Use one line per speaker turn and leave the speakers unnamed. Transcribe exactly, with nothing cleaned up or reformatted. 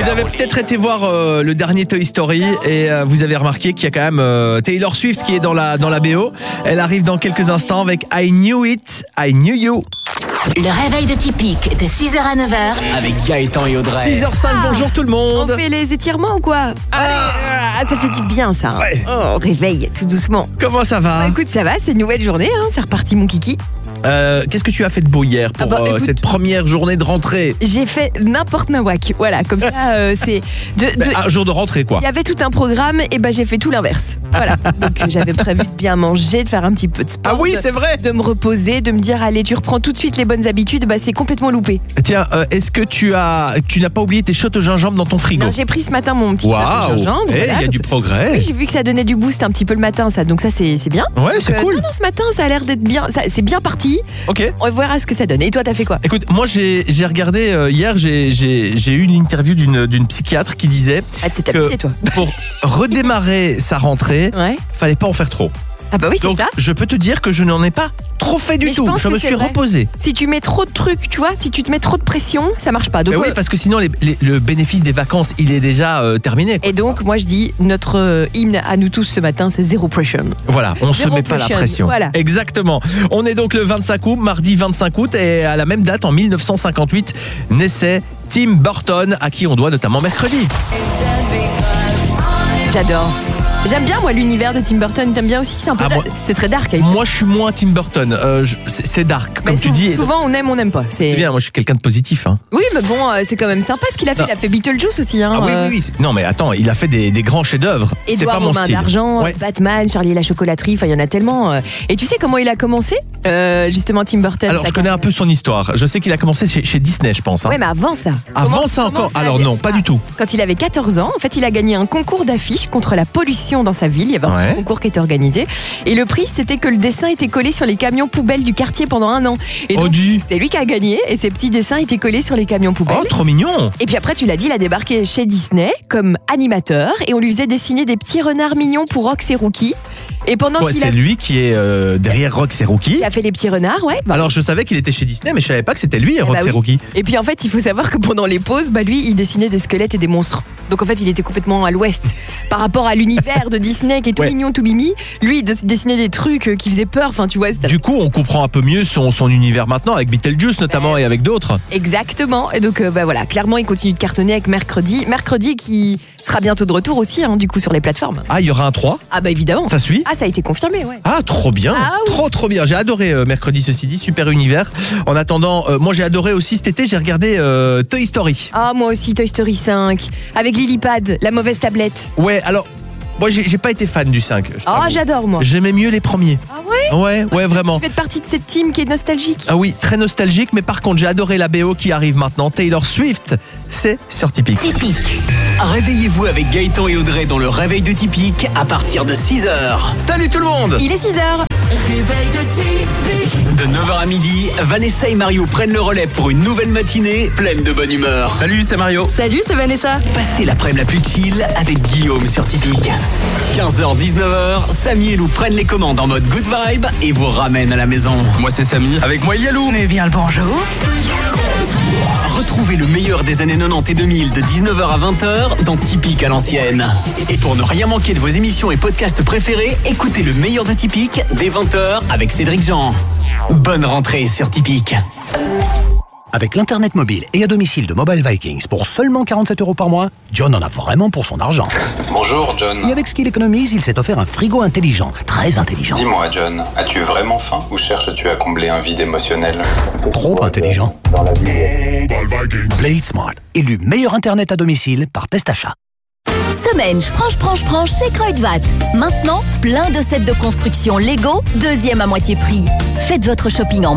avez peut-être été voir euh, le dernier Toy Story et euh, vous avez remarqué qu'il y a quand même euh, Taylor Swift qui est dans la, dans la B O. Elle arrive dans quelques instants avec I Knew It, I Knew You.
Le réveil de Typique de six heures à neuf heures
avec Gaëtan et Audrey.
six heures cinq,
Ah,
bonjour tout le monde.
On fait les étirements ou quoi? Ah, ça fait du bien ça. Hein.
Ouais.
Oh, réveille tout doucement.
Comment ça va?
Bah, écoute, ça va, c'est une nouvelle journée, hein. C'est reparti mon kiki.
euh, Qu'est-ce que tu as fait de beau hier pour
Ah bah,
euh,
écoute,
cette première journée de rentrée?
J'ai fait n'importe nawak. Voilà, comme ça, euh, c'est. De, de...
Ben, un jour de rentrée quoi.
Il y avait tout un programme et ben j'ai fait tout l'inverse. Voilà. Donc euh, j'avais prévu de bien manger, de faire un petit peu de sport.
Ah oui,
de-
c'est vrai.
De me reposer, de me dire allez, tu reprends tout de suite les bonnes habitudes. Bah c'est complètement loupé.
Tiens, euh, est-ce que tu as, tu n'as pas oublié tes shots au gingembre dans ton frigo?
Non, j'ai pris ce matin mon petit shot
Waouh.
de gingembre.
Eh, il
voilà,
y a
donc
du
ça-
progrès.
Oui, j'ai vu que ça donnait du boost un petit peu le matin, ça. Donc ça c'est c'est bien.
Ouais,
Donc,
c'est
euh,
cool.
Non, non, ce matin ça a l'air d'être bien. ça- C'est bien parti.
Ok.
On verra ce que ça donne. Et toi, t'as fait quoi?
Écoute, moi j'ai j'ai regardé euh, hier, j'ai j'ai j'ai eu une interview d'une d'une psychiatre qui disait
Ah, c'est
que
tapissé toi.
pour redémarrer sa rentrée,
Ouais.
fallait pas en faire trop.
Ah bah oui, c'est
Donc
ça.
je peux te dire que je n'en ai pas trop fait du
Mais je
tout.
pense
Je
que
me
c'est
suis
vrai.
reposé.
Si tu mets trop de trucs, tu vois, si tu te mets trop de pression, ça marche pas. Donc,
Eh oui,
euh,
parce que sinon les- les- le bénéfice des vacances, il est déjà euh, terminé. quoi.
Et donc, moi je dis, notre euh, hymne à nous tous ce matin, c'est zéro pression.
Voilà, on se
Zéro
met pas la
pression,
pression.
voilà.
Exactement. On est donc le vingt-cinq août, mardi vingt-cinq août, et à la même date, en mille neuf cent cinquante-huit, naissait Tim Burton, à qui on doit notamment Mercredi.
J'adore. J'aime bien moi l'univers de Tim Burton. T'aimes bien aussi? C'est un peu,
Ah,
da-
moi-
c'est très dark. hein.
Moi, je suis moins Tim Burton. Euh, je- c'est c'est dark,
Mais
comme tu
sou-
dis.
Souvent on aime, on n'aime pas.
C'est bien, moi je suis quelqu'un de positif. Hein.
Oui, mais bon, euh, c'est quand même sympa ce qu'il a fait.
Non.
Il a fait Beetlejuice aussi. Hein,
Ah oui,
euh,
oui, oui. c'est- Non, mais attends, il a fait des, des grands chefs-d'œuvre. C'est pas
Édouard
mon
Romain
style.
d'Argent,
Ouais.
Batman, Charlie et la chocolaterie. Enfin, il y en a tellement. euh. Et tu sais comment il a commencé, euh, justement, Tim Burton?
Alors,
sa
je connais un
carrière
peu son histoire. Je sais qu'il a commencé chez, chez Disney, je pense. Hein.
Ouais, mais avant ça.
Avant
Comment-
ça
comment
encore
ça
Alors
a-
non, pas du tout.
Quand il avait quatorze ans, en fait, il a gagné un concours d'affiches contre la pollution dans sa ville. Il y avait un
Ouais.
petit concours qui était organisé. Et le prix, c'était que le dessin était collé sur les camions poubelles du quartier pendant un an. Et
Oh,
donc,
dis.
c'est lui qui a gagné et ses petits dessins étaient collés sur les camions poubelles.
Oh, trop mignon.
Et puis après, tu l'as dit, il a débarqué chez Disney comme animateur et on lui faisait dessiner des petits renards mignons pour Rox et Rookie. Et pendant
Ouais,
qu'il
c'est
a...
lui qui est euh, derrière Rox et Rookie.
qui a fait les petits renards, ouais. Bah,
Alors, je savais qu'il était chez Disney, mais je savais pas que c'était lui,
bah
Rox et
oui.
Rookie.
Et puis en fait, il faut savoir que pendant les pauses, bah lui, il dessinait des squelettes et des monstres. Donc en fait, il était complètement à l'ouest par rapport à l'univers de Disney qui est tout
Ouais.
mignon, tout mimi. Lui, il des- dessinait des trucs euh, qui faisaient peur. Enfin, tu vois, c'était
Du coup, on comprend un peu mieux son, son univers maintenant, avec Beetlejuice notamment et avec d'autres.
exactement. Et donc, euh, bah voilà, clairement, il continue de cartonner avec Mercredi. Mercredi qui sera bientôt de retour aussi, hein, du coup, sur les plateformes.
Ah, il y aura un trois.
Ah bah évidemment.
Ça suit.
Ah, ça a été confirmé, ouais.
Ah, trop bien.
Ah oui.
Trop, trop bien. J'ai adoré euh, Mercredi, ceci dit. Super univers. En attendant, euh, moi, j'ai adoré aussi cet été, j'ai regardé euh, Toy Story.
Ah, moi aussi, Toy Story cinq, avec Lillipad, la mauvaise tablette.
Ouais, alors, moi, j'ai j'ai pas été fan du cinq. je
Ah,
t'avoue.
j'adore, moi.
J'aimais mieux les premiers.
Ah ouais?
Ouais, ouais, vraiment.
Tu fais partie de cette team qui est nostalgique.
Ah oui, très nostalgique, mais par contre, j'ai adoré la B O qui arrive maintenant. Taylor Swift, c'est sur Typique.
Typique.
Réveillez-vous avec Gaëtan et Audrey dans le réveil de Typique à partir de six heures.
Salut tout le monde.
Il est six heures.
De neuf heures à midi, Vanessa et Mario prennent le relais pour une nouvelle matinée pleine de bonne humeur.
Salut, c'est Mario.
Salut, c'est Vanessa.
Passez l'après-midi la plus chill avec Guillaume sur Typique. quinze heures dix-neuf heures, Samy et Lou prennent les commandes en mode good vibe et vous ramènent à la maison.
Moi, c'est Samy. Avec moi, Yalou.
Mais bien le bonjour.
Retrouvez le meilleur des années quatre-vingt-dix et deux mille de dix-neuf heures à vingt heures dans Typique à l'ancienne. Et pour ne rien manquer de vos émissions et podcasts préférés, écoutez le meilleur de Typique dès vingt heures avec Cédric Jean. Bonne rentrée sur Typique.
Avec l'Internet mobile et à domicile de Mobile Vikings pour seulement quarante-sept euros par mois, John en a vraiment pour son argent.
Bonjour John.
Et avec ce qu'il économise, il s'est offert un frigo intelligent, très intelligent.
Dis-moi John, as-tu vraiment faim ou cherches-tu à combler un vide émotionnel?
Trop intelligent. Play It Smart, élu meilleur Internet à domicile par Test Achat.
Semaine, je prends, je prends, je prends chez Kruidvat. Maintenant, plein de sets de construction Lego, deuxième à moitié prix. Faites votre shopping en